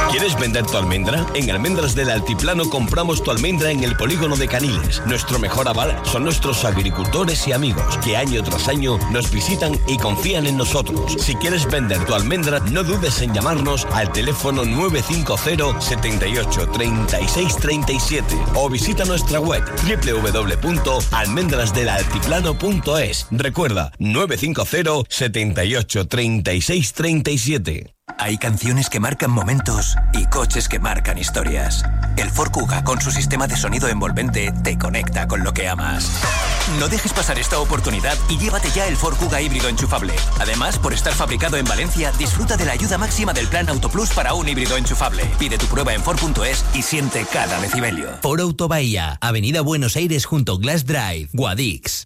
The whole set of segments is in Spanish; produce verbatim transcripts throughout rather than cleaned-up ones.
¿Quieres vender tu almendra? En Almendras del Altiplano compramos tu almendra en el polígono de Caniles. Nuestro mejor aval son nuestros agricultores y amigos, que año tras año nos visitan y confían en nosotros. Si quieres vender tu almendra, no dudes en llamarnos al teléfono nueve cinco cero, setenta y ocho, treinta y seis, treinta y siete o visita nuestra web doble u doble u doble u punto almendras del altiplano punto es. Recuerda, nueve cinco cero, setenta y ocho, treinta y seis, treinta y siete. Hay canciones que marcan momentos y coches que marcan historias. El Ford Kuga, con su sistema de sonido envolvente, te conecta con lo que amas. No dejes pasar esta oportunidad y llévate ya el Ford Kuga híbrido enchufable. Además, por estar fabricado en Valencia, disfruta de la ayuda máxima del Plan Auto Plus para un híbrido enchufable. Pide tu prueba en Ford punto es y siente cada decibelio. Ford Auto Bahía, Avenida Buenos Aires junto Glass Drive, Guadix.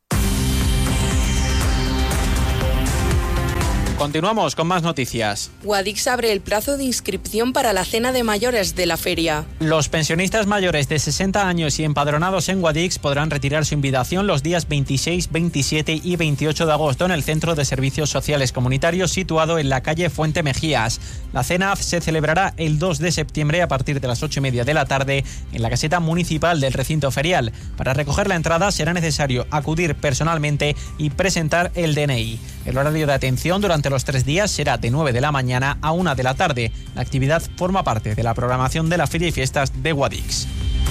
Continuamos con más noticias. Guadix abre el plazo de inscripción para la cena de mayores de la feria. Los pensionistas mayores de sesenta años y empadronados en Guadix podrán retirar su invitación los días veintiséis, veintisiete y veintiocho de agosto en el Centro de Servicios Sociales Comunitarios situado en la calle Fuente Mejías. La cena se celebrará el dos de septiembre a partir de las ocho y media de la tarde en la caseta municipal del recinto ferial. Para recoger la entrada será necesario acudir personalmente y presentar el D N I. El horario de atención durante los tres días será de nueve de la mañana a una de la tarde. La actividad forma parte de la programación de la Feria y Fiestas de Guadix.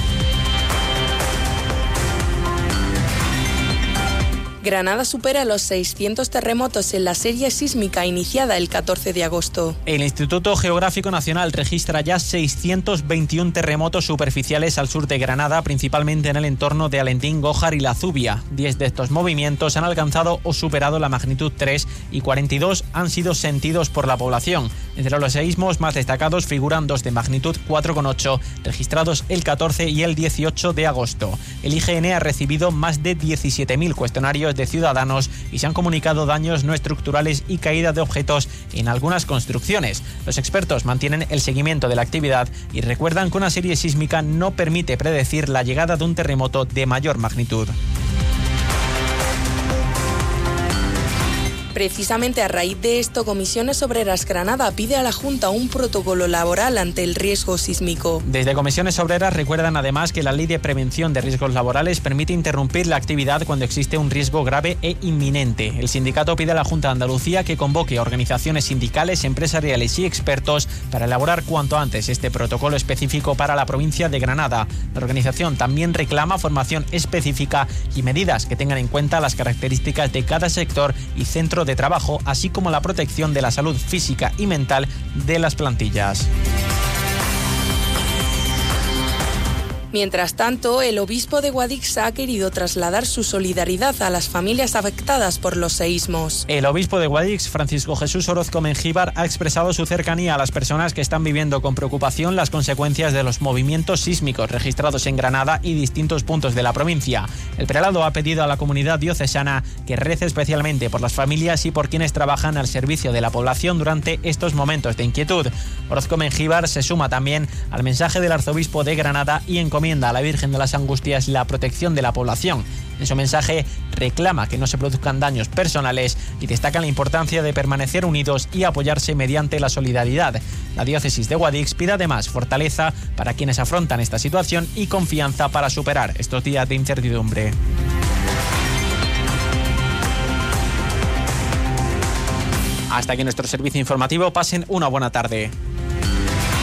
Granada supera los seiscientos terremotos en la serie sísmica iniciada el catorce de agosto. El Instituto Geográfico Nacional registra ya seiscientos veintiún terremotos superficiales al sur de Granada, principalmente en el entorno de Alentín, Gójar y La Zubia. diez de estos movimientos han alcanzado o superado la magnitud tres y cuarenta y dos han sido sentidos por la población. Entre los seísmos más destacados figuran dos de magnitud cuatro coma ocho, registrados el catorce y el dieciocho de agosto. El I G N ha recibido más de diecisiete mil cuestionarios de ciudadanos y se han comunicado daños no estructurales y caída de objetos en algunas construcciones. Los expertos mantienen el seguimiento de la actividad y recuerdan que una serie sísmica no permite predecir la llegada de un terremoto de mayor magnitud. Precisamente a raíz de esto, Comisiones Obreras Granada pide a la Junta un protocolo laboral ante el riesgo sísmico. Desde Comisiones Obreras recuerdan además que la Ley de Prevención de Riesgos Laborales permite interrumpir la actividad cuando existe un riesgo grave e inminente. El sindicato pide a la Junta de Andalucía que convoque a organizaciones sindicales, empresariales y expertos para elaborar cuanto antes este protocolo específico para la provincia de Granada. La organización también reclama formación específica y medidas que tengan en cuenta las características de cada sector y centro de trabajo, así como la protección de la salud física y mental de las plantillas. Mientras tanto, el obispo de Guadix ha querido trasladar su solidaridad a las familias afectadas por los seísmos. El obispo de Guadix, Francisco Jesús Orozco Mengíbar, ha expresado su cercanía a las personas que están viviendo con preocupación las consecuencias de los movimientos sísmicos registrados en Granada y distintos puntos de la provincia. El prelado ha pedido a la comunidad diocesana que rece especialmente por las familias y por quienes trabajan al servicio de la población durante estos momentos de inquietud. Orozco Mengíbar se suma también al mensaje del arzobispo de Granada y en encomienda a la Virgen de las Angustias la protección de la población. En su mensaje reclama que no se produzcan daños personales y destaca la importancia de permanecer unidos y apoyarse mediante la solidaridad. La diócesis de Guadix pide además fortaleza para quienes afrontan esta situación y confianza para superar estos días de incertidumbre. Hasta aquí nuestro servicio informativo. Pasen una buena tarde.